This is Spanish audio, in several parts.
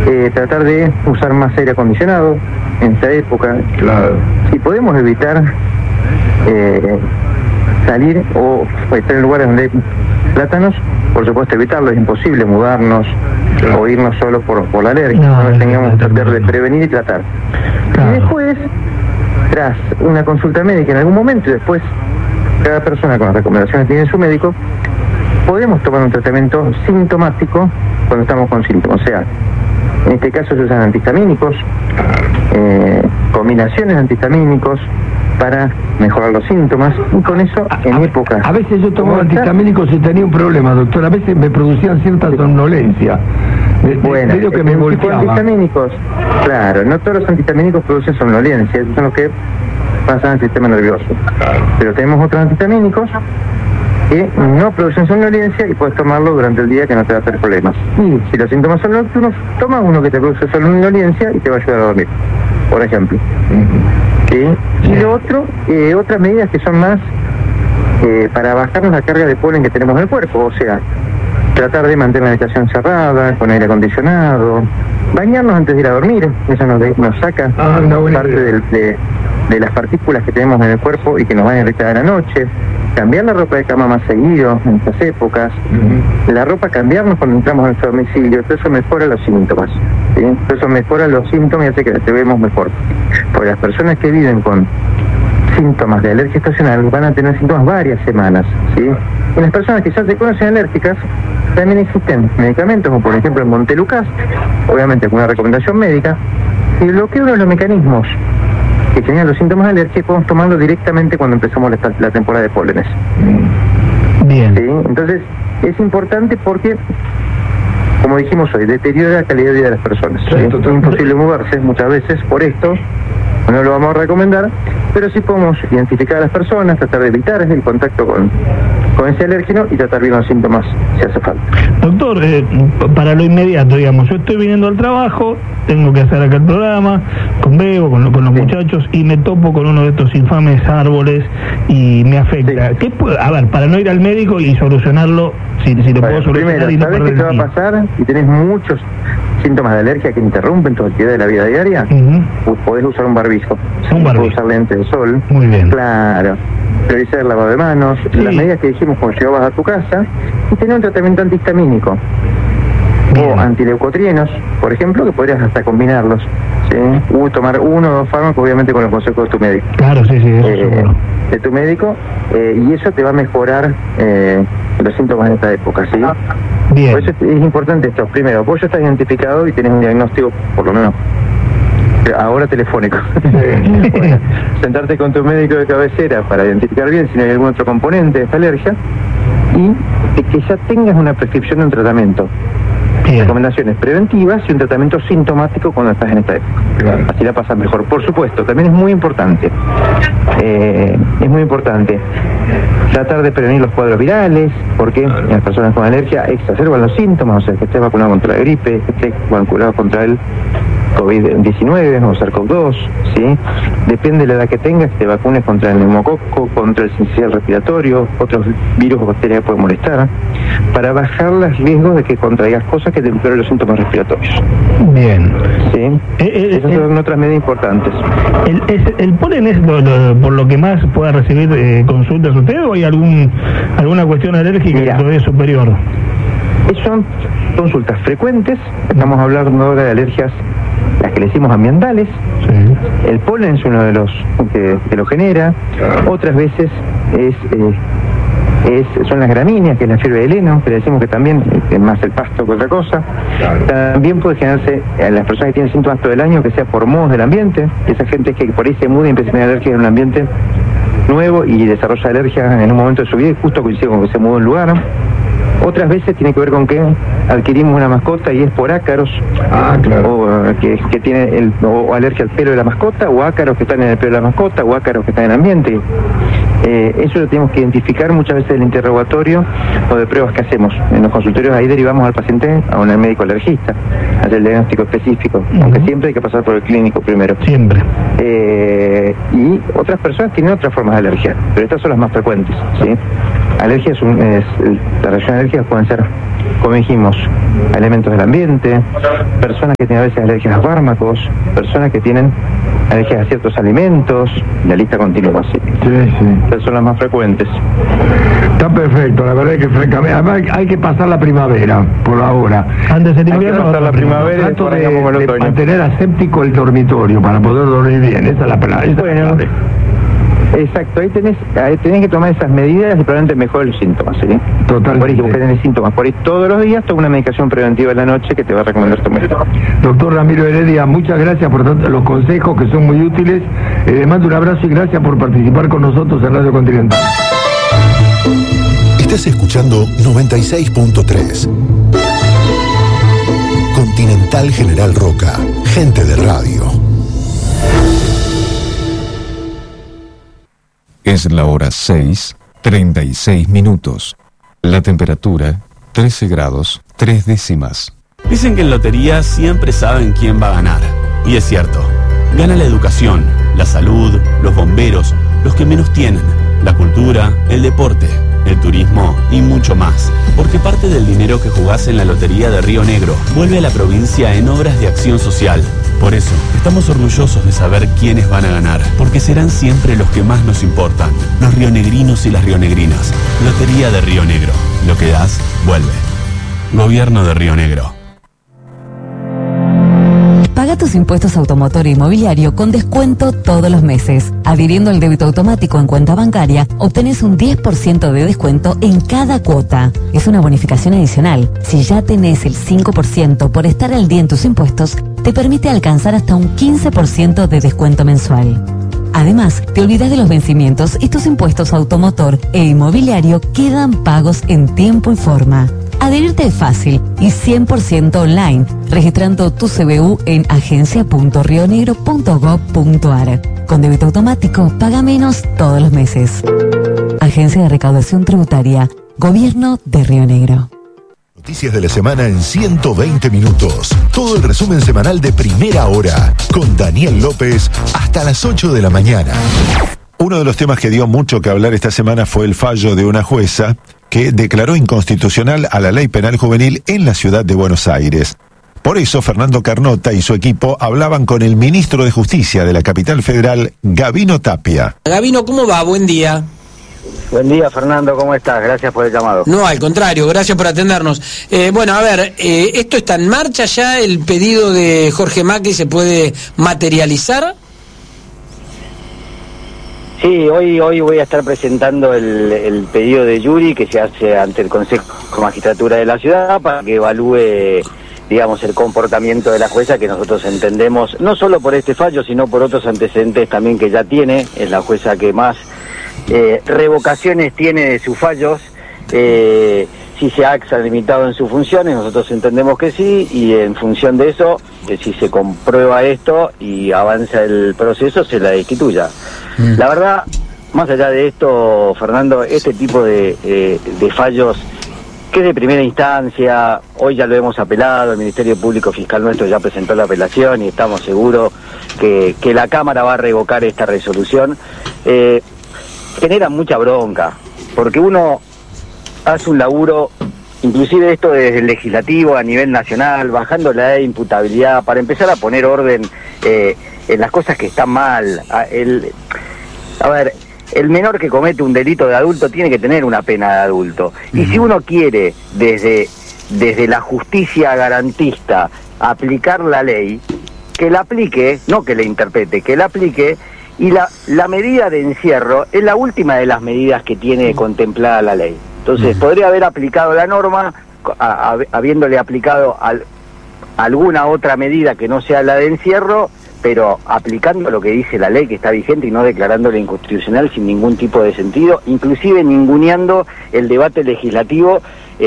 tratar de usar más aire acondicionado en esta época. Claro. Si podemos evitar salir o estar en lugares donde hay plátanos, por supuesto evitarlo, es imposible mudarnos o irnos solo por la alergia, no tengamos que tratar de prevenir y tratar. Y después, tras una consulta médica en algún momento, y después cada persona con las recomendaciones que tiene su médico, podemos tomar un tratamiento sintomático cuando estamos con síntomas. O sea, en este caso se usan antihistamínicos, combinaciones de antihistamínicos para mejorar los síntomas, y con eso en época... A veces yo tomaba antihistamínicos y tenía un problema, doctor, a veces me producían cierta somnolencia. Bueno, medio que me volteaba. Antihistamínicos, claro, no todos los antihistamínicos producen somnolencia, esos son los que pasan al sistema nervioso. Pero tenemos otros antihistamínicos que no producen somnolencia y puedes tomarlo durante el día, que no te va a hacer problemas. Y si los síntomas son nocturnos, toma uno que te produce somnolencia y te va a ayudar a dormir, por ejemplo. ¿Sí? Y lo otro, otras medidas que son más para bajarnos la carga de polen que tenemos en el cuerpo, o sea, tratar de mantener la habitación cerrada, con aire acondicionado, bañarnos antes de ir a dormir, eso nos saca parte de las partículas que tenemos en el cuerpo y que nos van a irritar a la noche, cambiar la ropa de cama más seguido en estas épocas, la ropa cambiarnos cuando entramos a nuestro domicilio, todo eso mejora los síntomas, ¿sí? Todo eso mejora los síntomas y hace que te vemos mejor. Porque las personas que viven con síntomas de alergia estacional van a tener síntomas varias semanas, ¿sí? Y las personas que ya se conocen alérgicas, también existen medicamentos, como por ejemplo el Montelukast, obviamente con una recomendación médica, y bloquea uno de los mecanismos que generan los síntomas de alergia, podemos tomarlo directamente cuando empezamos la temporada de pólenes. Bien. ¿Sí? Entonces, es importante porque, como dijimos hoy, deteriora la calidad de vida de las personas. ¿Sí? Es imposible moverse muchas veces por esto, no lo vamos a recomendar, pero sí podemos identificar a las personas, tratar de evitar el contacto con ese alérgeno y tratar bien los síntomas si hace falta. Doctor, para lo inmediato, digamos, yo estoy viniendo al trabajo, tengo que hacer acá el programa, con Bebo, con los muchachos, y me topo con uno de estos infames árboles y me afecta. ¿Qué a ver, para no ir al médico y solucionarlo, si lo puedo solucionar? Primero, ¿sabes qué te va a pasar? Si tenés muchos síntomas de alergia que interrumpen tu actividad de la vida diaria, podés usar un barbijo. Podés usar lentes de sol. Muy bien. Claro. Priorizar el lavado de manos, las medidas que dijimos cuando llegabas a tu casa, y tener un tratamiento antihistamínico. O antileucotrienos, por ejemplo, que podrías hasta combinarlos. ¿Sí? Tomar uno o dos fármacos, obviamente con los consejos de tu médico. Claro, sí, eso seguro. De tu médico, y eso te va a mejorar los síntomas en esta época, ¿sí? Bien. Por eso es importante esto. Primero, vos ya estás identificado y tenés un diagnóstico, por lo menos ahora telefónico. Bueno, sentarte con tu médico de cabecera para identificar bien si no hay algún otro componente de esta alergia, y que ya tengas una prescripción de un tratamiento. Recomendaciones preventivas y un tratamiento sintomático cuando estás en esta época. Así la pasas mejor. Por supuesto, también es muy importante tratar de prevenir los cuadros virales, porque las personas con alergia exacerban los síntomas, o sea, que estés vacunado contra la gripe, que estés vacunado contra el COVID-19 o SARS-CoV-2, ¿sí? Depende de la edad que tengas, te vacunes contra el neumococo, contra el sincicial respiratorio, otros virus o bacterias que pueden molestar, para bajar los riesgos de que contraigas cosas que te empeoren los síntomas respiratorios. Bien. ¿Sí? Esas son otras medidas importantes. ¿El polen es por lo que más pueda recibir consultas usted, o hay alguna cuestión alérgica que todavía es superior? Son consultas frecuentes, estamos hablando ahora de alergias, las que le decimos ambientales. El polen es uno de los que lo genera. Otras veces son las gramíneas, que es la fiebre del heno, que le decimos que también es más el pasto que otra cosa. También puede generarse a las personas que tienen síntomas todo el año, que sea por mohos del ambiente, esa gente que por ahí se muda y empieza a tener alergia en un ambiente nuevo y desarrolla alergia en un momento de su vida y justo coincide con que se mudó a un lugar. Otras veces tiene que ver con que adquirimos una mascota y es por ácaros, o que tiene o alergia al pelo de la mascota, o ácaros que están en el pelo de la mascota, o ácaros que están en el ambiente. Eso lo tenemos que identificar muchas veces del interrogatorio o de pruebas que hacemos. En los consultorios ahí derivamos al paciente a un médico alergista, hacer el diagnóstico específico, aunque siempre hay que pasar por el clínico primero. Siempre. Y otras personas tienen otras formas de alergia, pero estas son las más frecuentes, ¿sí? Alergias, la reacción de alergias pueden ser como dijimos, elementos del ambiente, personas que tienen a veces alergias a fármacos, personas que tienen alergias a ciertos alimentos, la lista continúa así. Sí. Esas son las más frecuentes. Está perfecto, la verdad es que francamente, además hay que pasar la primavera, por ahora. Antes del Hay que invierno, pasar la primavera y Trato después arrancamos el de otoño. mantener aséptico el dormitorio para poder dormir bien, esa es la clave. Bueno, exacto, ahí tenés que tomar esas medidas y probablemente mejore los síntomas, ¿sí? Totalmente. Por ahí que buscar tener síntomas, por ahí todos los días toma una medicación preventiva en la noche que te va a recomendar tu médico. Doctor Ramiro Heredia, muchas gracias por los consejos que son muy útiles. Le mando un abrazo y gracias por participar con nosotros en Radio Continental. Estás escuchando 96.3. Continental General Roca, gente de radio. Es la hora 6:36. La temperatura 13 grados 3 décimas. Dicen que en lotería siempre saben quién va a ganar. Y es cierto. Gana la educación, la salud, los bomberos, los que menos tienen, la cultura, el deporte, el turismo y mucho más. Porque parte del dinero que jugás en la Lotería de Río Negro vuelve a la provincia en obras de acción social. Por eso, estamos orgullosos de saber quiénes van a ganar, porque serán siempre los que más nos importan, los rionegrinos y las rionegrinas. Lotería de Río Negro. Lo que das, vuelve. Gobierno de Río Negro. Paga tus impuestos automotor e inmobiliario con descuento todos los meses. Adhiriendo al débito automático en cuenta bancaria, obtenés un 10% de descuento en cada cuota. Es una bonificación adicional. Si ya tenés el 5% por estar al día en tus impuestos, te permite alcanzar hasta un 15% de descuento mensual. Además, te olvidas de los vencimientos y tus impuestos automotor e inmobiliario quedan pagos en tiempo y forma. Adherirte es fácil y 100% online, registrando tu CBU en agencia.rionegro.gov.ar. Con débito automático, paga menos todos los meses. Agencia de Recaudación Tributaria, Gobierno de Río Negro. Noticias de la semana en 120 minutos. Todo el resumen semanal de Primera Hora con Daniel López hasta las 8 de la mañana. Uno de los temas que dio mucho que hablar esta semana fue el fallo de una jueza que declaró inconstitucional a la Ley Penal Juvenil en la ciudad de Buenos Aires. Por eso, Fernando Carnota y su equipo hablaban con el ministro de Justicia de la capital federal, Gabino Tapia. Gabino, ¿cómo va? Buen día. Buen día, Fernando, ¿cómo estás? Gracias por el llamado. No, al contrario, gracias por atendernos. Bueno, a ver, ¿esto está en marcha ya? ¿El pedido de Jorge Macri se puede materializar? Sí, hoy voy a estar presentando el pedido de Yuri que se hace ante el Consejo de Magistratura de la ciudad para que evalúe, digamos, el comportamiento de la jueza, que nosotros entendemos, no solo por este fallo, sino por otros antecedentes también que ya tiene. Es la jueza que más revocaciones tiene de sus fallos. Si se ha extralimitado en sus funciones, nosotros entendemos que sí, y en función de eso, si se comprueba esto y avanza el proceso, se la destituya. La verdad, más allá de esto, Fernando, este tipo de fallos, que es de primera instancia, hoy ya lo hemos apelado, el Ministerio Público Fiscal nuestro ya presentó la apelación y estamos seguros que la Cámara va a revocar esta resolución, genera mucha bronca, porque uno hace un laburo, inclusive esto desde el legislativo a nivel nacional, bajando la de imputabilidad, para empezar a poner orden en las cosas que están mal. A ver, el menor que comete un delito de adulto tiene que tener una pena de adulto. Y si uno quiere, desde la justicia garantista, aplicar la ley, que la aplique, no que la interprete, que la aplique. Y la medida de encierro es la última de las medidas que tiene contemplada la ley. Entonces, podría haber aplicado la norma, habiéndole aplicado alguna otra medida que no sea la de encierro, pero aplicando lo que dice la ley que está vigente y no declarándola inconstitucional sin ningún tipo de sentido, inclusive ninguneando el debate legislativo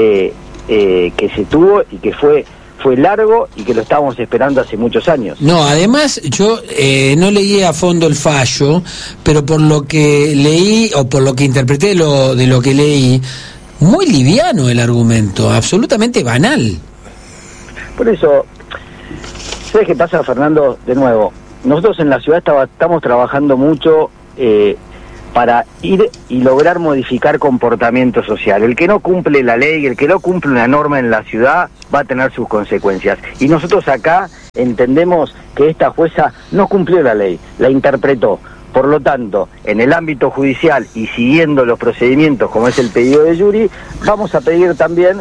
que se tuvo y que fue largo y que lo estábamos esperando hace muchos años. No, además yo no leí a fondo el fallo, pero por lo que leí o por lo que interpreté de lo que leí, muy liviano el argumento, absolutamente banal. Por eso, ¿sabes qué pasa, Fernando? De nuevo, nosotros en la ciudad estamos trabajando mucho para ir y lograr modificar comportamiento social. El que no cumple la ley, el que no cumple una norma en la ciudad, va a tener sus consecuencias. Y nosotros acá entendemos que esta jueza no cumplió la ley, la interpretó. Por lo tanto, en el ámbito judicial y siguiendo los procedimientos, como es el pedido de Yuri, vamos a pedir también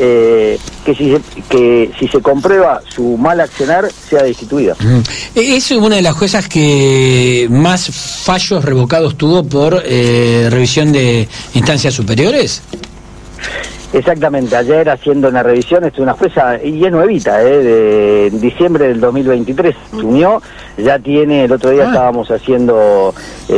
que si se comprueba su mal accionar, sea destituida. ¿Es una de las juezas que más fallos revocados tuvo por revisión de instancias superiores? Exactamente, ayer haciendo una revisión, es una jueza, y es nuevita, de diciembre del 2023, se unió, ya tiene, el otro día estábamos haciendo,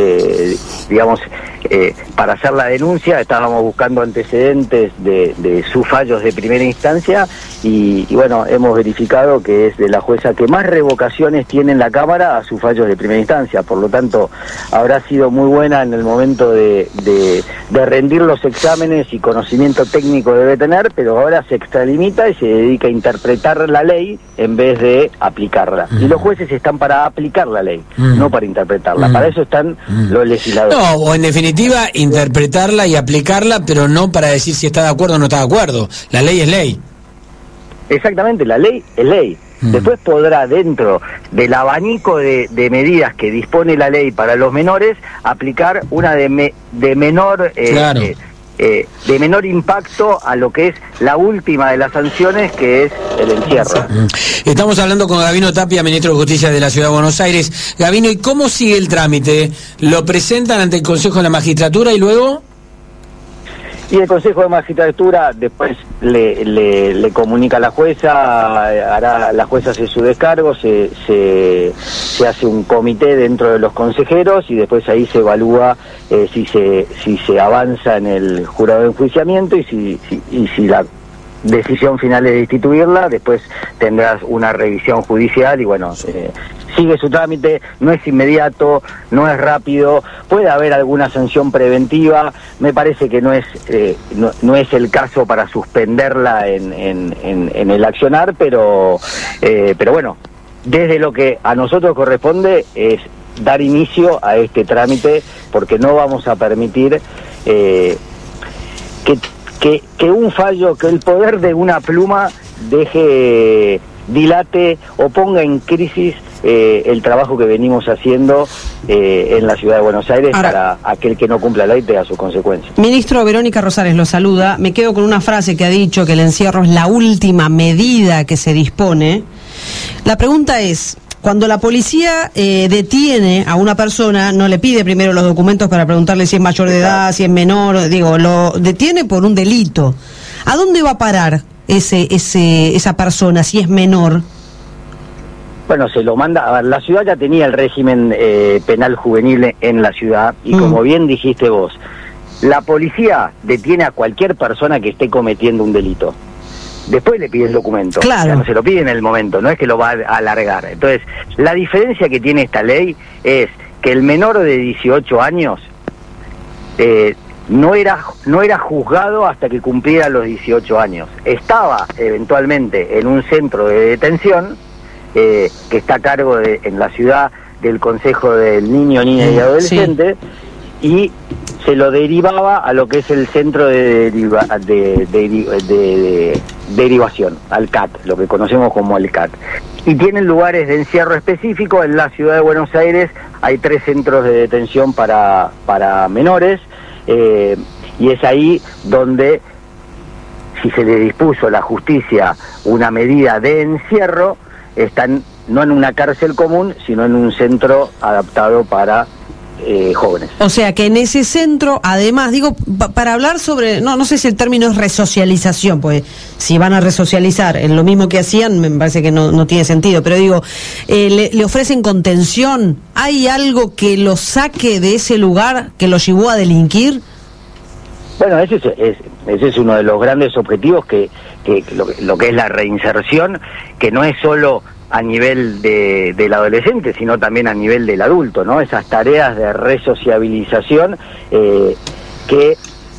para hacer la denuncia, estábamos buscando antecedentes de sus fallos de primera instancia, y bueno, hemos verificado que es de la jueza que más revocaciones tiene en la Cámara a sus fallos de primera instancia, por lo tanto, habrá sido muy buena en el momento de rendir los exámenes y conocimiento técnico debe tener, pero ahora se extralimita y se dedica a interpretar la ley en vez de aplicarla. Y los jueces están para aplicar la ley, no para interpretarla. Para eso están los legisladores. No, o en definitiva, interpretarla y aplicarla, pero no para decir si está de acuerdo o no está de acuerdo. La ley es ley. Exactamente, la ley es ley. Después podrá, dentro del abanico de medidas que dispone la ley para los menores, aplicar una de menor... Claro. De menor impacto a lo que es la última de las sanciones, que es el encierro. Estamos hablando con Gabino Tapia, ministro de Justicia de la Ciudad de Buenos Aires. Gabino, ¿y cómo sigue el trámite? ¿Lo presentan ante el Consejo de la Magistratura y luego...? Y el Consejo de Magistratura después le comunica a la jueza, la jueza hace su descargo, se hace un comité dentro de los consejeros y después ahí se evalúa si se avanza en el jurado de enjuiciamiento y si la decisión final es destituirla, después tendrás una revisión judicial y bueno, sigue su trámite, no es inmediato, no es rápido, puede haber alguna sanción preventiva, me parece que no es el caso para suspenderla en el accionar, pero bueno, desde lo que a nosotros corresponde es dar inicio a este trámite, porque no vamos a permitir que un fallo, que el poder de una pluma dilate o ponga en crisis el trabajo que venimos haciendo en la Ciudad de Buenos Aires. Ahora, para aquel que no cumpla la ley tenga sus consecuencias. Ministro, Verónica Rosales lo saluda. Me quedo con una frase que ha dicho, que el encierro es la última medida que se dispone. La pregunta es, cuando la policía detiene a una persona, no le pide primero los documentos para preguntarle si es mayor de edad, si es menor, lo detiene por un delito. ¿A dónde va a parar esa persona si es menor? Bueno, se lo manda, a ver, la ciudad ya tenía el régimen penal juvenil en la ciudad y como bien dijiste vos, la policía detiene a cualquier persona que esté cometiendo un delito. Después le pide el documento, claro. No se lo pide en el momento, no es que lo va a alargar. Entonces, la diferencia que tiene esta ley es que el menor de 18 años no era juzgado hasta que cumpliera los 18 años. Estaba eventualmente en un centro de detención que está a cargo en la ciudad del Consejo del Niño, Niña y Adolescente, y se lo derivaba a lo que es el centro de derivación, al CAT, lo que conocemos como el CAT. Y tienen lugares de encierro específicos. En la Ciudad de Buenos Aires hay 3 centros de detención para menores, y es ahí donde, si se le dispuso a la justicia una medida de encierro, están no en una cárcel común, sino en un centro adaptado para jóvenes. O sea que en ese centro, además, digo, para hablar sobre, no sé si el término es resocialización, pues si van a resocializar en lo mismo que hacían, me parece que no tiene sentido, pero digo, le ofrecen contención, ¿hay algo que lo saque de ese lugar, que lo llevó a delinquir? Bueno, ese es uno de los grandes objetivos, que lo que es la reinserción, que no es solo a nivel del adolescente, sino también a nivel del adulto, ¿no? Esas tareas de resociabilización que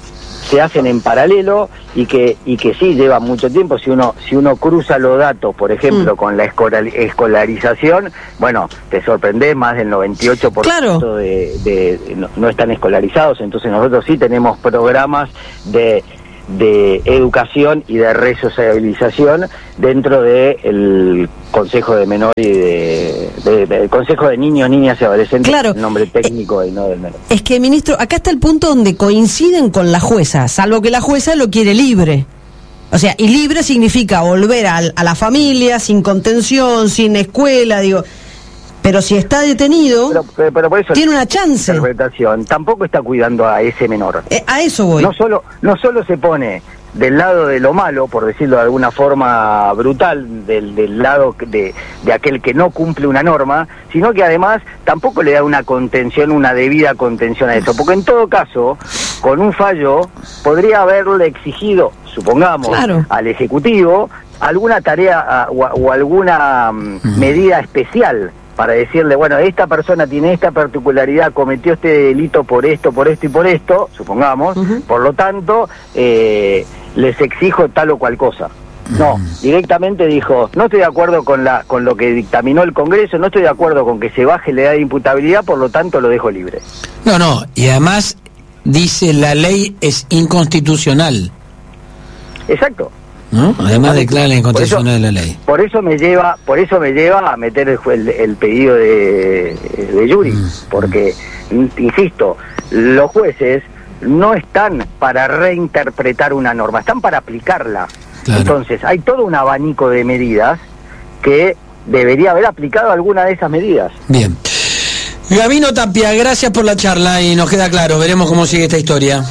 se hacen en paralelo y que sí lleva mucho tiempo. Si uno cruza los datos, por ejemplo, con la escolarización, bueno, te sorprende, más del 98% Claro. no están escolarizados. Entonces nosotros sí tenemos programas de educación y de resocialización dentro del Consejo de Menor y del Consejo de Niños, Niñas y Adolescentes, Claro. el nombre técnico y no del menor. Es que, ministro, acá está el punto donde coinciden con la jueza, salvo que la jueza lo quiere libre. O sea, y libre significa volver a la familia, sin contención, sin escuela, digo. Pero si está detenido, pero por eso tiene una chance. La interpretación tampoco está cuidando a ese menor. A eso voy. No solo se pone del lado de lo malo, por decirlo de alguna forma brutal, del lado de aquel que no cumple una norma, sino que además tampoco le da una contención, una debida contención a eso. Porque en todo caso, con un fallo, podría haberle exigido, supongamos, Claro. al Ejecutivo alguna tarea o alguna medida especial para decirle, bueno, esta persona tiene esta particularidad, cometió este delito por esto y por esto, supongamos, por lo tanto, les exijo tal o cual cosa. No, directamente dijo, no estoy de acuerdo con lo que dictaminó el Congreso, no estoy de acuerdo con que se baje la edad de imputabilidad, por lo tanto lo dejo libre. No, y además dice la ley es inconstitucional. Exacto. ¿No? Además declara la inconstitucionalidad de la ley. Por eso me lleva a meter el pedido de Yuri, porque, insisto, los jueces no están para reinterpretar una norma, están para aplicarla. Claro. Entonces, hay todo un abanico de medidas que debería haber aplicado alguna de esas medidas. Bien. Gabino Tapia, gracias por la charla y nos queda claro, veremos cómo sigue esta historia.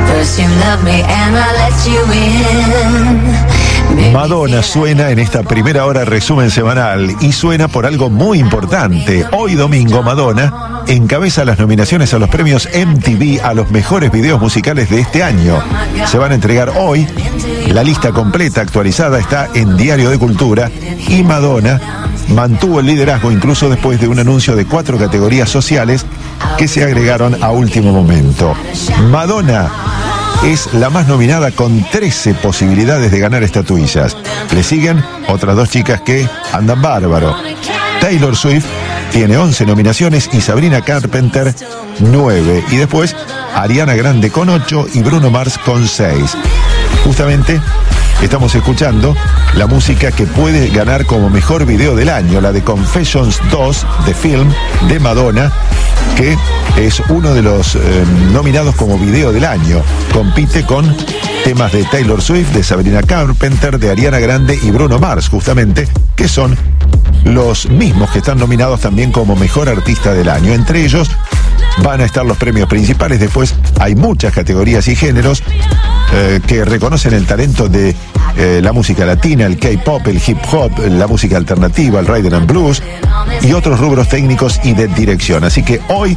Madonna suena en esta primera hora resumen semanal y suena por algo muy importante. Hoy domingo Madonna encabeza las nominaciones a los premios MTV a los mejores videos musicales de este año. Se van a entregar hoy. La lista completa actualizada está en Diario de Cultura y Madonna mantuvo el liderazgo incluso después de un anuncio de 4 categorías sociales que se agregaron a último momento. Madonna es la más nominada con 13 posibilidades de ganar estatuillas. Le siguen otras 2 chicas que andan bárbaro. Taylor Swift tiene 11 nominaciones y Sabrina Carpenter 9. Y después Ariana Grande con 8 y Bruno Mars con 6. Justamente estamos escuchando la música que puede ganar como mejor video del año, la de Confessions 2 de Film de Madonna, que es uno de los nominados como video del año. Compite con temas de Taylor Swift, de Sabrina Carpenter, de Ariana Grande y Bruno Mars, justamente, que son los mismos que están nominados también como mejor artista del año. Entre ellos van a estar los premios principales. Después hay muchas categorías y géneros que reconocen el talento de la música latina, el K-pop, el hip hop, la música alternativa, el rhythm and blues y otros rubros técnicos y de dirección. Así que hoy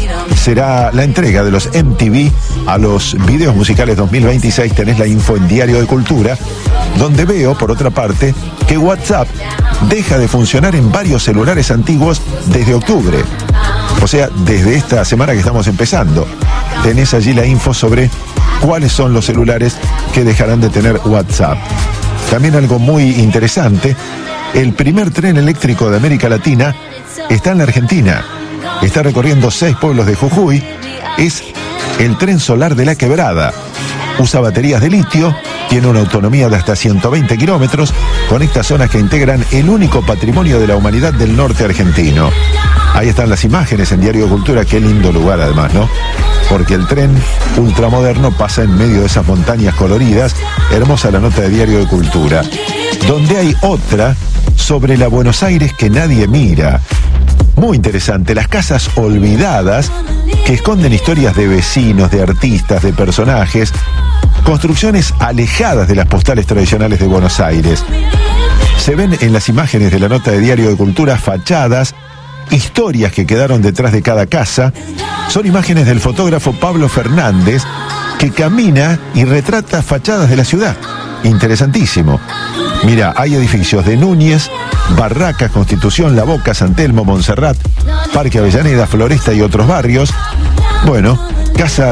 será la entrega de los MTV a los videos musicales 2026. Tenés la info en Diario de Cultura, donde veo, por otra parte, que WhatsApp deja de funcionar en varios celulares antiguos desde octubre. O sea, desde esta semana que estamos empezando. Tenés allí la info sobre cuáles son los celulares que dejarán de tener WhatsApp. También algo muy interesante, el primer tren eléctrico de América Latina está en la Argentina. Está recorriendo 6 pueblos de Jujuy. Es el tren solar de La Quebrada. Usa baterías de litio, tiene una autonomía de hasta 120 kilómetros, conecta zonas que integran el único patrimonio de la humanidad del norte argentino. Ahí están las imágenes en Diario de Cultura, qué lindo lugar además, ¿no? Porque el tren ultramoderno pasa en medio de esas montañas coloridas. Hermosa la nota de Diario de Cultura. Donde hay otra sobre la Buenos Aires que nadie mira. Muy interesante, las casas olvidadas que esconden historias de vecinos, de artistas, de personajes, construcciones alejadas de las postales tradicionales de Buenos Aires. Se ven en las imágenes de la nota de Diario de Cultura fachadas, historias que quedaron detrás de cada casa. Son imágenes del fotógrafo Pablo Fernández, que camina y retrata fachadas de la ciudad. Interesantísimo. Mira, hay edificios de Núñez, Barracas, Constitución, La Boca, San Telmo, Montserrat, Parque Avellaneda, Floresta y otros barrios. Bueno, casas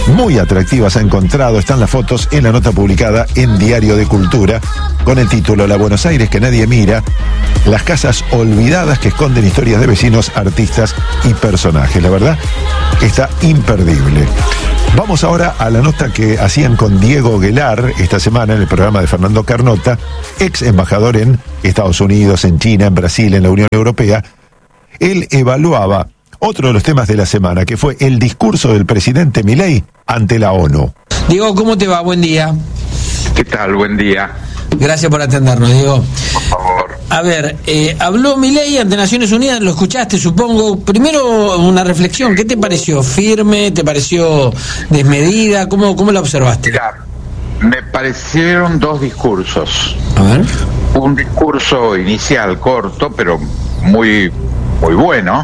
muy atractivas ha encontrado. Están las fotos en la nota publicada en Diario de Cultura con el título La Buenos Aires que nadie mira, las casas olvidadas que esconden historias de vecinos, artistas y personajes. La verdad, está imperdible. Vamos ahora a la nota que hacían con Diego Guelar esta semana en el programa de Fernando Carnota, ex embajador en Estados Unidos, en China, en Brasil, en la Unión Europea. Él evaluaba otro de los temas de la semana, que fue el discurso del presidente Milei ante la ONU. Diego, ¿cómo te va? Buen día. ¿Qué tal? Buen día. Gracias por atendernos, Diego. Por favor. A ver, habló Milei ante Naciones Unidas, lo escuchaste, supongo. Primero, una reflexión. ¿Qué te pareció? ¿Firme? ¿Te pareció desmedida? ¿Cómo la observaste? Mirá, me parecieron dos discursos. A ver. Un discurso inicial corto, pero muy bueno,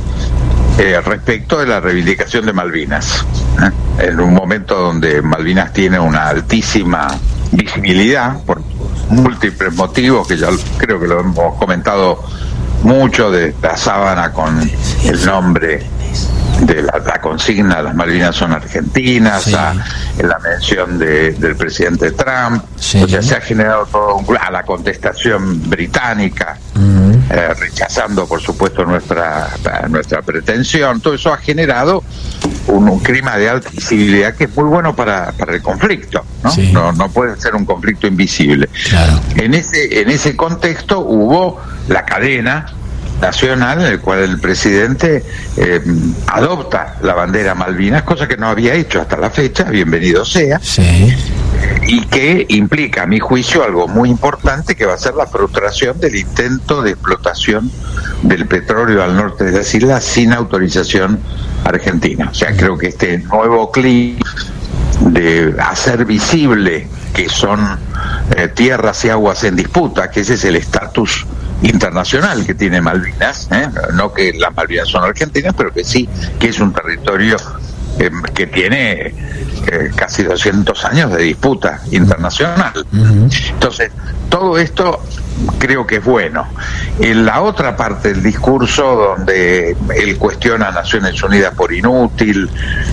respecto de la reivindicación de Malvinas. En un momento donde Malvinas tiene una altísima visibilidad por múltiples motivos que ya creo que lo hemos comentado mucho, de la sábana con el nombre de la consigna las Malvinas son argentinas, sí, en la mención del presidente Trump, sí. O sea, se ha generado todo la contestación británica, rechazando por supuesto nuestra pretensión. Todo eso ha generado un clima de alta visibilidad que es muy bueno para el conflicto, ¿no? Sí. No puede ser un conflicto invisible. Claro. En ese contexto hubo la cadena nacional en el cual el presidente adopta la bandera Malvinas, cosa que no había hecho hasta la fecha, bienvenido sea, sí, y que implica, a mi juicio, algo muy importante, que va a ser la frustración del intento de explotación del petróleo al norte de las islas sin autorización argentina. O sea, creo que este nuevo clima de hacer visible que son tierras y aguas en disputa, que ese es el estatus internacional que tiene Malvinas, no que las Malvinas son argentinas, pero que sí, que es un territorio que tiene casi 200 años de disputa internacional. Entonces, todo esto creo que es bueno. En la otra parte del discurso, donde él cuestiona a Naciones Unidas por inútil,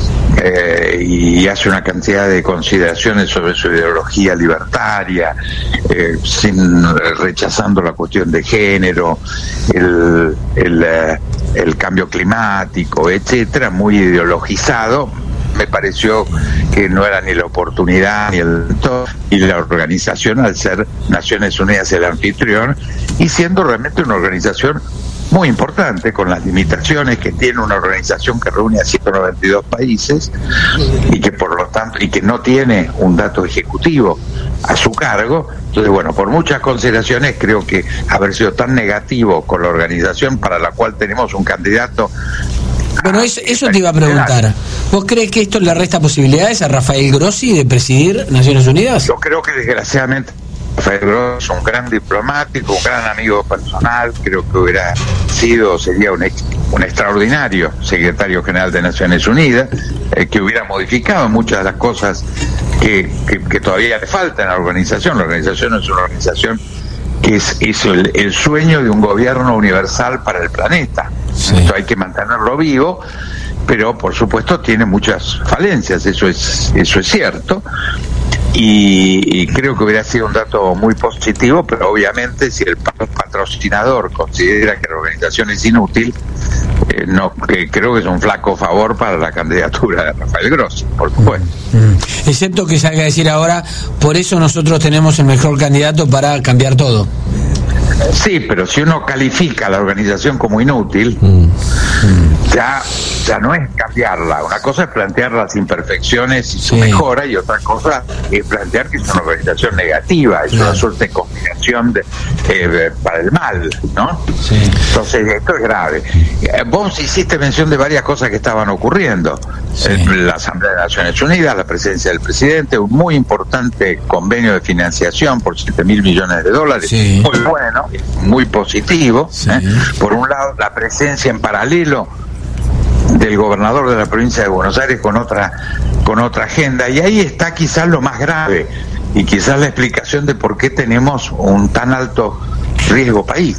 y hace una cantidad de consideraciones sobre su ideología libertaria, rechazando la cuestión de género, el cambio climático, etcétera, muy ideologizado. Me pareció que no era ni la oportunidad ni la organización, al ser Naciones Unidas el anfitrión y siendo realmente una organización muy importante, con las limitaciones que tiene una organización que reúne a 192 países y que por lo tanto no tiene un dato ejecutivo a su cargo. Entonces, bueno, por muchas consideraciones creo que haber sido tan negativo con la organización, para la cual tenemos un candidato. Bueno, eso te iba a preguntar. ¿Vos crees que esto le resta posibilidades a Rafael Grossi de presidir Naciones Unidas? Yo creo que desgraciadamente Rafael Grossi es un gran diplomático, un gran amigo personal. Creo que sería un extraordinario secretario general de Naciones Unidas, que hubiera modificado muchas de las cosas que todavía le faltan a la organización. La organización es una organización que es el sueño de un gobierno universal para el planeta. Sí. Esto hay que mantenerlo vivo, pero por supuesto tiene muchas falencias, eso es cierto, y creo que hubiera sido un dato muy positivo, pero obviamente si el patrocinador considera que la organización es inútil, creo que es un flaco favor para la candidatura de Rafael Grossi, por supuesto. Excepto que salga a decir ahora, por eso nosotros tenemos el mejor candidato para cambiar todo. Sí, pero si uno califica a la organización como inútil, ya no es cambiarla. Una cosa es plantear las imperfecciones y su mejora, y otra cosa es plantear que es una organización negativa, es una suerte de conspiración para el mal, ¿no? Sí. Entonces, esto es grave. Vos hiciste mención de varias cosas que estaban ocurriendo. La Asamblea de Naciones Unidas, la presencia del presidente, un muy importante convenio de financiación por $7.000 millones, muy bueno, muy positivo. Por un lado, la presencia en paralelo del gobernador de la provincia de Buenos Aires con otra agenda, y ahí está quizás lo más grave y quizás la explicación de por qué tenemos un tan alto riesgo país.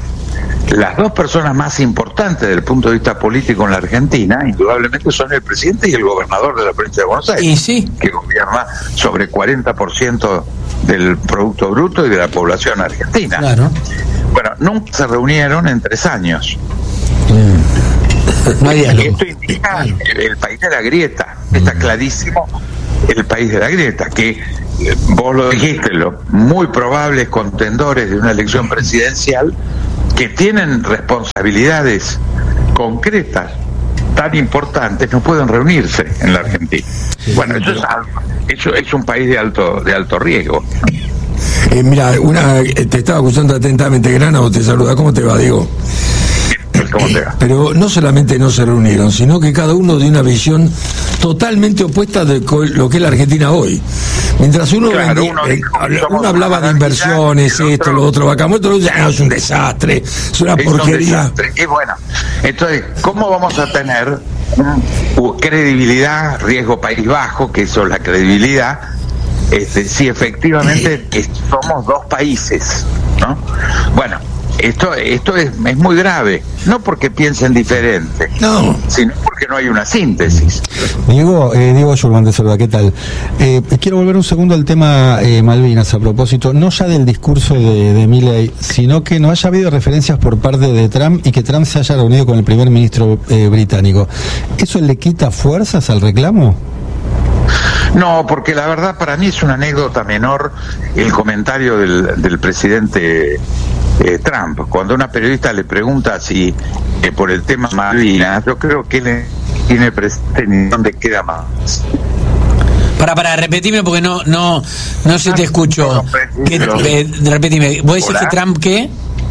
las dos personas más importantes desde el punto de vista político en la Argentina, indudablemente son el presidente y el gobernador de la provincia de Buenos Aires, y sí, que gobierna sobre 40% del Producto Bruto y de la población argentina. claro. Bueno, nunca se reunieron en 3 años. No hay diálogo. Esto indica el país de la grieta. Está clarísimo el país de la grieta, que vos lo dijiste, los muy probables contendores de una elección presidencial que tienen responsabilidades concretas tan importantes no pueden reunirse en la Argentina. Bueno, eso es un país de alto riesgo. Mira, te estaba escuchando atentamente, Grana, te saluda. ¿Cómo te va, Diego? ¿Cómo te va? Pero no solamente no se reunieron, sino que cada uno de una visión totalmente opuesta de lo que es la Argentina hoy. Mientras uno, claro, uno hablaba de inversiones, esto, lo otro, vaca muerta, no, es un desastre, es una porquería. Y bueno, entonces, ¿cómo vamos a tener credibilidad, riesgo país bajo, que eso es la credibilidad, si efectivamente somos dos países, ¿no? Bueno, esto es muy grave, no porque piensen diferente, no, sino porque no hay una síntesis. Diego Schulman de Saluda, ¿qué tal? Quiero volver un segundo al tema Malvinas, a propósito, no ya del discurso de Milei, sino que no haya habido referencias por parte de Trump y que Trump se haya reunido con el primer ministro británico. ¿Eso le quita fuerzas al reclamo? No, porque la verdad para mí es una anécdota menor el comentario del presidente Trump. Cuando una periodista le pregunta si por el tema Malvinas, yo creo que él tiene presente ni dónde queda más. Para repetirme porque no se te escuchó. Repetime, ¿vos decís que Trump qué?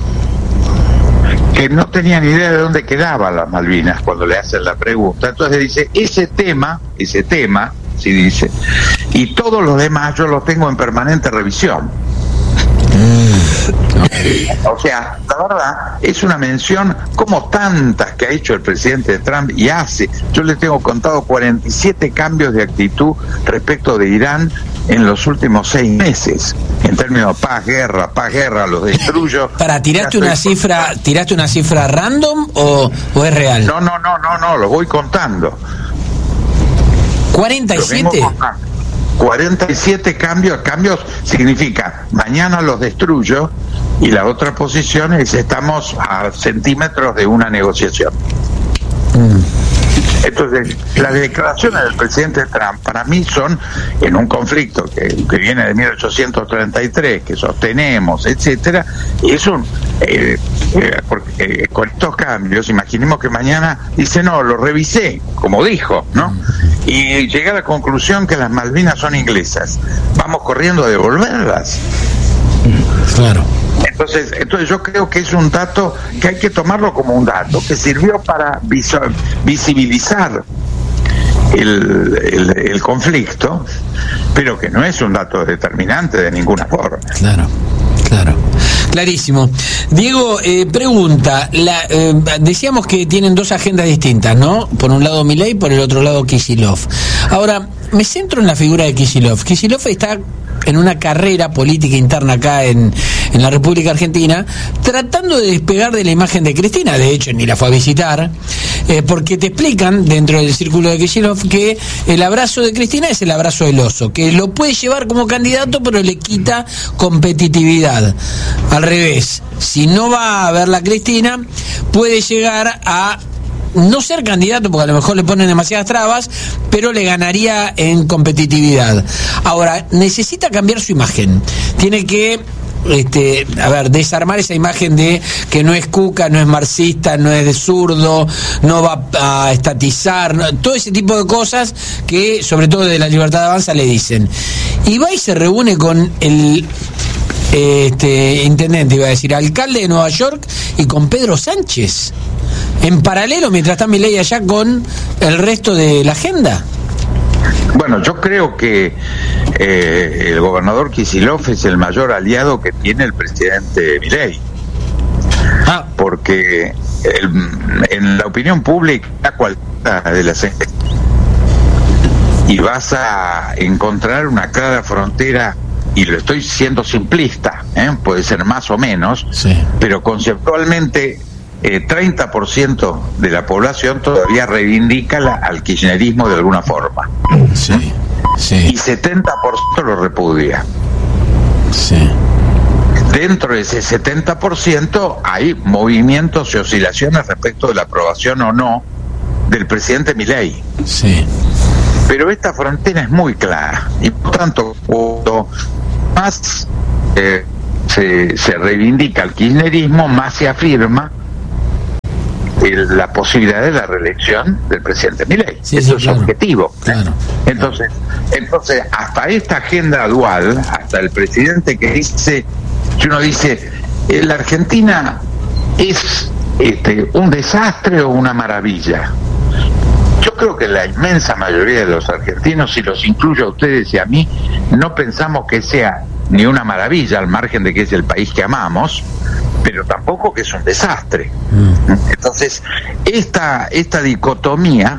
Que no tenía ni idea de dónde quedaban las Malvinas cuando le hacen la pregunta. Entonces dice, ese tema, sí dice, y todos los demás yo los tengo en permanente revisión. O sea, la verdad es una mención como tantas que ha hecho el presidente Trump y hace. Yo le tengo contado 47 cambios de actitud respecto de Irán en los últimos 6 meses, en términos de paz, guerra, los destruyo. ¿Tiraste una cifra random o es real? No, lo voy contando. 47. 47 cambios significa mañana los destruyo, y la otra posición es estamos a centímetros de una negociación. Entonces, las declaraciones del presidente Trump para mí son en un conflicto que viene de 1833, que sostenemos, etcétera, y es porque con estos cambios, imaginemos que mañana dice no, lo revisé, como dijo, ¿no? Y llega a la conclusión que las Malvinas son inglesas. Vamos corriendo a devolverlas. Claro. Entonces yo creo que es un dato que hay que tomarlo como un dato que sirvió para visibilizar el conflicto, pero que no es un dato determinante de ninguna forma. Claro. Clarísimo. Diego, pregunta, decíamos que tienen dos agendas distintas, ¿no? Por un lado Milei, por el otro lado Kicillof. Ahora, me centro en la figura de Kicillof. Kicillof está en una carrera política interna acá en la República Argentina, tratando de despegar de la imagen de Cristina. De hecho, ni la fue a visitar, porque te explican dentro del círculo de Kicillof que el abrazo de Cristina es el abrazo del oso, que lo puede llevar como candidato, pero le quita competitividad. Al revés, si no va a ver la Cristina, puede llegar a no ser candidato porque a lo mejor le ponen demasiadas trabas, pero le ganaría en competitividad. Ahora, necesita cambiar su imagen. Tiene que desarmar esa imagen de que no es cuca, no es marxista, no es de zurdo, no va a estatizar, todo ese tipo de cosas que, sobre todo de la Libertad de Avanza, le dicen. Y va y se reúne con el intendente, iba a decir, alcalde de Nueva York, y con Pedro Sánchez en paralelo, mientras está Milei allá con el resto de la agenda. Bueno, yo creo que el gobernador Kicillof es el mayor aliado que tiene el presidente Milei. Porque en la opinión pública, cualquiera de las y vas a encontrar una clara frontera y lo estoy siendo simplista, puede ser más o menos, pero conceptualmente 30% de la población todavía reivindica al kirchnerismo de alguna forma. Y 70% lo repudia. Dentro de ese 70% hay movimientos y oscilaciones respecto de la aprobación o no del presidente Milei. Pero esta frontera es muy clara, y por tanto, cuando más se reivindica el kirchnerismo, más se afirma la posibilidad de la reelección del presidente Milei. Eso es objetivo. Entonces, hasta esta agenda dual, hasta el presidente que dice, si uno dice, la Argentina es un desastre o una maravilla. Yo creo que la inmensa mayoría de los argentinos, si los incluyo a ustedes y a mí, no pensamos que sea ni una maravilla, al margen de que es el país que amamos, pero tampoco que es un desastre. Entonces, esta dicotomía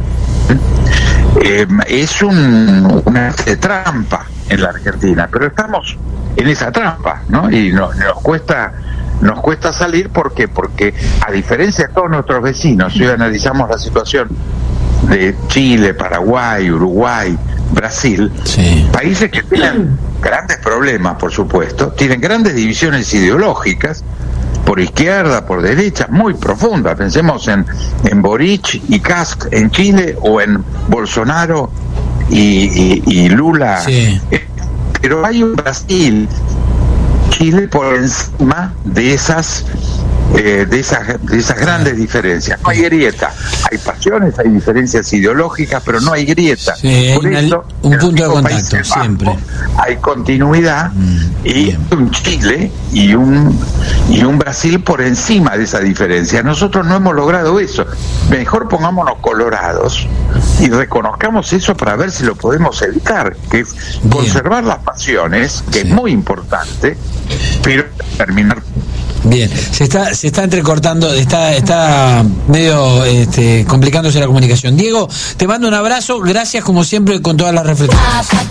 es una trampa en la Argentina, pero estamos en esa trampa, ¿no? Y nos cuesta salir. ¿Por qué? Porque a diferencia de todos nuestros vecinos, si hoy analizamos la situación de Chile, Paraguay, Uruguay, Brasil, países que tienen grandes problemas, por supuesto, tienen grandes divisiones ideológicas, por izquierda, por derecha, muy profundas. Pensemos en Boric y Kast en Chile, o en Bolsonaro y Lula. Pero hay un Brasil, Chile por encima de esas grandes diferencias. No hay grieta, hay pasiones, hay diferencias ideológicas, pero no hay grieta. Por eso, un punto de contacto siempre. Hay continuidad, y un Chile y un Brasil por encima de esa diferencia. Nosotros no hemos logrado eso. Mejor pongámonos colorados y reconozcamos eso para ver si lo podemos evitar, que es conservar las pasiones, que es muy importante, pero terminar. Bien, se está entrecortando, está medio complicándose la comunicación. Diego, te mando un abrazo, gracias como siempre con todas las reflexiones.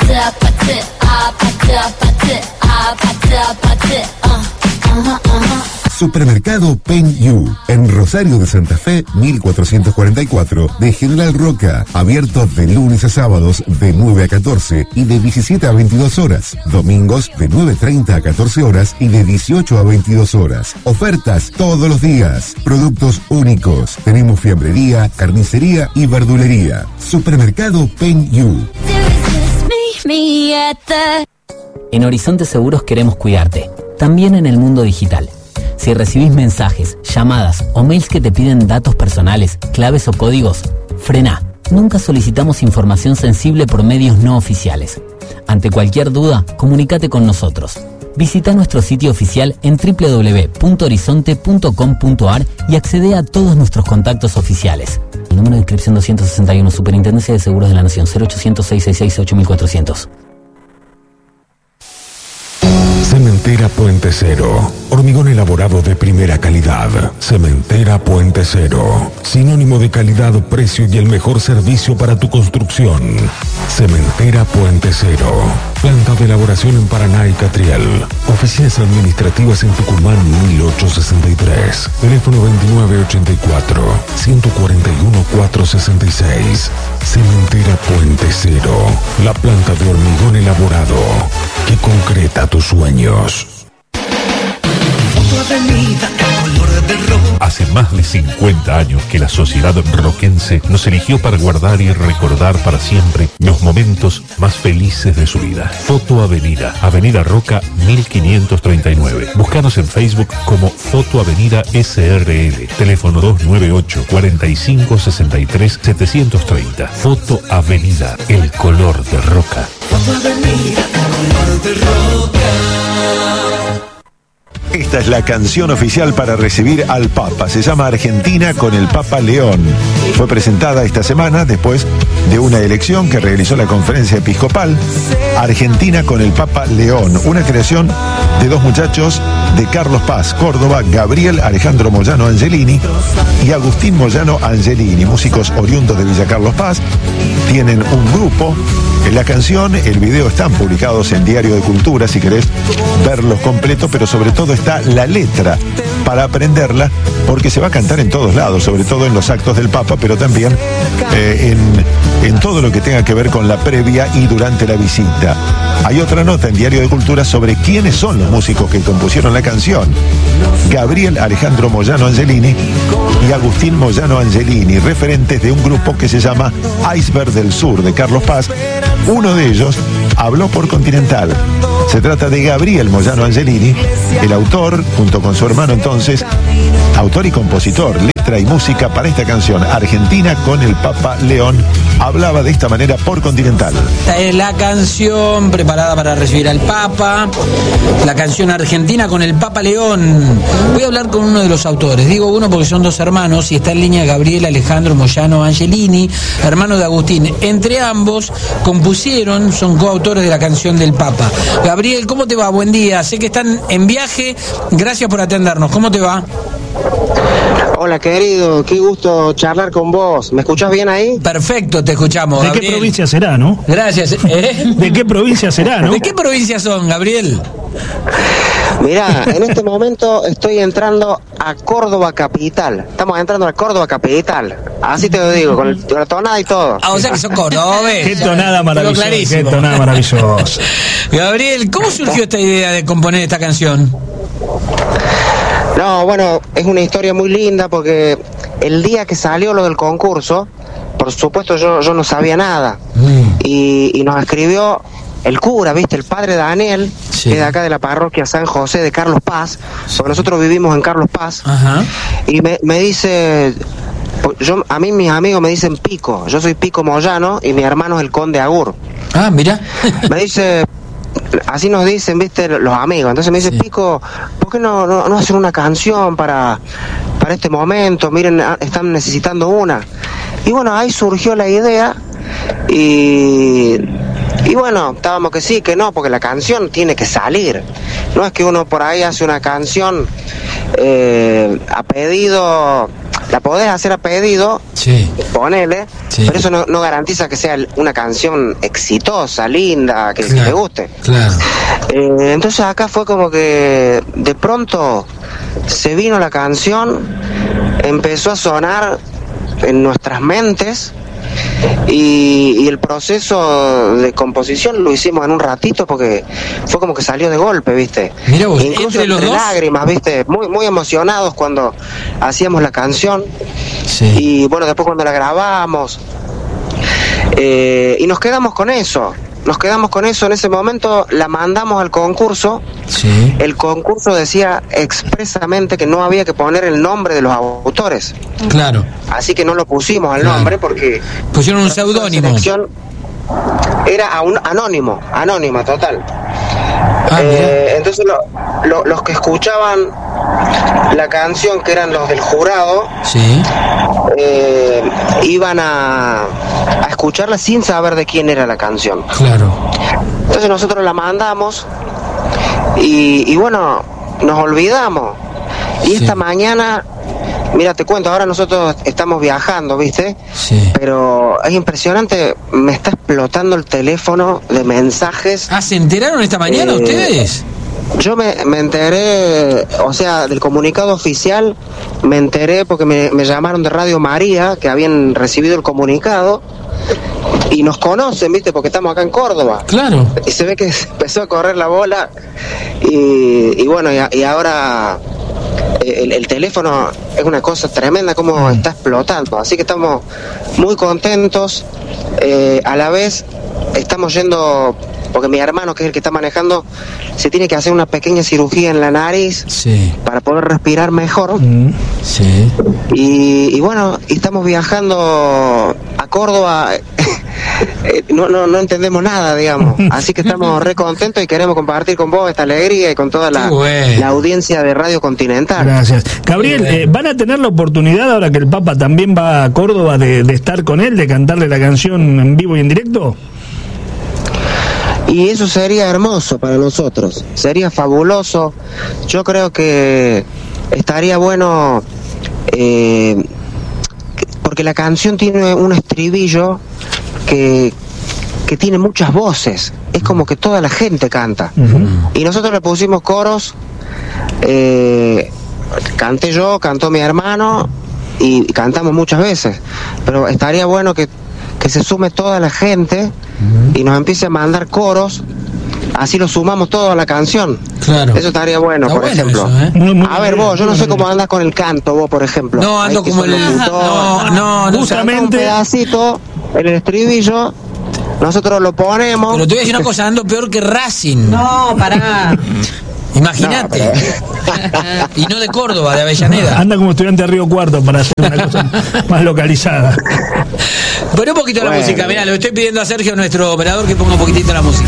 Supermercado Pen You, en Rosario de Santa Fe, 1444, de General Roca, abierto de lunes a sábados de 9 a 14 y de 17 a 22 horas, domingos de 9:30 a 14 horas y de 18 a 22 horas. Ofertas todos los días, productos únicos, tenemos fiambrería, carnicería y verdulería. Supermercado Pen You. En Horizonte Seguros queremos cuidarte, también en el mundo digital. Si recibís mensajes, llamadas o mails que te piden datos personales, claves o códigos, frená. Nunca solicitamos información sensible por medios no oficiales. Ante cualquier duda, comunícate con nosotros. Visita nuestro sitio oficial en www.horizonte.com.ar y accede a todos nuestros contactos oficiales. El número de inscripción 261, Superintendencia de Seguros de la Nación, 0800-666-8400. Cementera Puente Cero. Hormigón elaborado de primera calidad. Cementera Puente Cero. Sinónimo de calidad, precio y el mejor servicio para tu construcción. Cementera Puente Cero. Planta de elaboración en Paraná y Catriel. Oficinas administrativas en Tucumán 1863. Teléfono 2984-141-466. Cementera Puente Cero. La planta de hormigón elaborado que concreta tus sueños. Hace más de 50 años que la sociedad roquense nos eligió para guardar y recordar para siempre los momentos más felices de su vida. Foto Avenida, Avenida Roca 1539. Búscanos en Facebook como Foto Avenida SRL. Teléfono 298-4563-730. Foto Avenida, el color de Roca. Foto Avenida, el color de Roca. Esta es la canción oficial para recibir al Papa. Se llama Argentina con el Papa León. Fue presentada esta semana después de una elección que realizó la Conferencia Episcopal. Argentina con el Papa León, una creación de dos muchachos de Carlos Paz, Córdoba, Gabriel Alejandro Moyano Angelini y Agustín Moyano Angelini, músicos oriundos de Villa Carlos Paz. Tienen un grupo. En la canción, el video están publicados en Diario de Cultura, si querés verlos completos, pero sobre todo está la letra para aprenderla, porque se va a cantar en todos lados, sobre todo en los actos del Papa, pero también en todo lo que tenga que ver con la previa y durante la visita. Hay otra nota en Diario de Cultura sobre quiénes son los músicos que compusieron la canción. Gabriel Alejandro Moyano Angelini y Agustín Moyano Angelini, referentes de un grupo que se llama Iceberg del Sur, de Carlos Paz. Uno de ellos habló por Continental. Se trata de Gabriel Moyano Angelini, el autor, junto con su hermano entonces, autor y compositor, letra y música para esta canción, Argentina con el Papa León. Hablaba de esta manera por Continental. La canción preparada para recibir al Papa, la canción Argentina con el Papa León. Voy a hablar con uno de los autores. Digo uno porque son dos hermanos y está en línea Gabriel Alejandro Moyano Angelini, hermano de Agustín. Entre ambos compusieron, son coautores de la canción del Papa. Gabriel, ¿cómo te va? Buen día. Sé que están en viaje. Gracias por atendernos. ¿Cómo te va? Hola querido, qué gusto charlar con vos. ¿Me escuchás bien ahí? Perfecto, te escuchamos, ¿De Gabriel. qué provincia será, no? Gracias. ¿De qué provincia será, no? ¿De qué provincia son, Gabriel? Mirá, en este momento estoy entrando a Córdoba capital. Estamos entrando a Córdoba capital. Así te lo digo, con la tonada y todo. Ah, o sea que son cordobes. Qué tonada maravillosa. Qué tonada maravillosa. Gabriel, ¿cómo surgió esta idea de componer esta canción? No, bueno, es una historia muy linda porque el día que salió lo del concurso, por supuesto yo no sabía nada. Y nos escribió el cura, ¿viste? El padre Daniel, que es de acá de la parroquia San José de Carlos Paz, porque nosotros vivimos en Carlos Paz. Ajá. Y me dice, a mí mis amigos me dicen Pico, yo soy Pico Moyano y mi hermano es el Conde Agur. Ah, mira. Me dice, así nos dicen, viste, los amigos. Entonces me dice, Pico, ¿por qué no hacen una canción para este momento? Miren, están necesitando una. Y bueno, ahí surgió la idea y bueno, estábamos que sí, que no, porque la canción tiene que salir. No es que uno por ahí hace una canción a pedido, la podés hacer a pedido, ponele, pero eso no garantiza que sea una canción exitosa, linda, que te guste. Claro. Entonces acá fue como que de pronto se vino la canción, empezó a sonar en nuestras mentes. Y el proceso de composición lo hicimos en un ratito porque fue como que salió de golpe, ¿viste? Mirá vos, incluso entre los dos lágrimas, ¿viste? Muy emocionados cuando hacíamos la canción. Y bueno, después cuando la grabamos y nos quedamos con eso. En ese momento la mandamos al concurso. El concurso decía expresamente que no había que poner el nombre de los autores. Claro. Así que no lo pusimos al nombre porque pusieron un seudónimo. Era anónima total. Entonces los que escuchaban la canción, que eran los del jurado, iban a escucharla sin saber de quién era la canción. Claro. Entonces nosotros la mandamos y bueno, nos olvidamos. Y esta mañana, mira, te cuento, ahora nosotros estamos viajando, ¿viste? Pero es impresionante, me está explotando el teléfono de mensajes. Ah, ¿se enteraron esta mañana ustedes? Yo me enteré, o sea, del comunicado oficial, me enteré porque me llamaron de Radio María, que habían recibido el comunicado, y nos conocen, ¿viste? Porque estamos acá en Córdoba. Claro. Y se ve que empezó a correr la bola, y bueno, y ahora el teléfono es una cosa tremenda como está explotando, así que estamos muy contentos. A la vez estamos yendo, porque mi hermano, que es el que está manejando, se tiene que hacer una pequeña cirugía en la nariz para poder respirar mejor. Y bueno, estamos viajando a Córdoba no entendemos nada, digamos. Así que estamos re contentos y queremos compartir con vos esta alegría y con toda la audiencia de Radio Continental. Gracias. Gabriel, ¿van a tener la oportunidad, ahora que el Papa también va a Córdoba, de estar con él, de cantarle la canción en vivo y en directo? Y eso sería hermoso para nosotros, sería fabuloso. Yo creo que estaría bueno, porque la canción tiene un estribillo que tiene muchas voces, es como que toda la gente canta. Y nosotros le pusimos coros, canté yo, cantó mi hermano y cantamos muchas veces, pero estaría bueno que se sume toda la gente y nos empiece a mandar coros, así lo sumamos todo a la canción. Claro. Eso estaría bueno, por ejemplo. Eso, a ver, vos, yo no sé cómo andas con el canto, vos, por ejemplo. No, ando como el... No, justamente un pedacito, el estribillo, nosotros lo ponemos. Pero te voy a decir una cosa, ando peor que Racing. No, pará. Imagínate. Y no de Córdoba, de Avellaneda. Anda como estudiante de Río Cuarto para hacer una cosa más localizada. Pon un poquito la música, mirá, le estoy pidiendo a Sergio, nuestro operador, que ponga un poquitito la música.